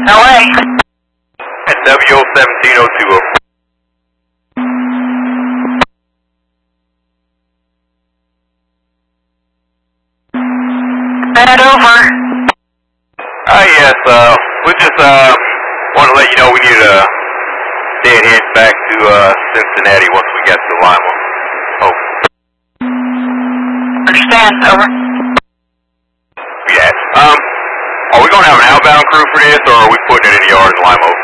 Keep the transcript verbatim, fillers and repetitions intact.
L A. At W O seventeen oh two oh. Bad over. Ah, yes, uh, we just, uh, want to let you know we need to stay ahead back to, uh, Cincinnati once we get to Lima. Oh. Understand, over. Yeah. Um, are we going to have an outbound crew for this, or are we putting it in the yard in Lima?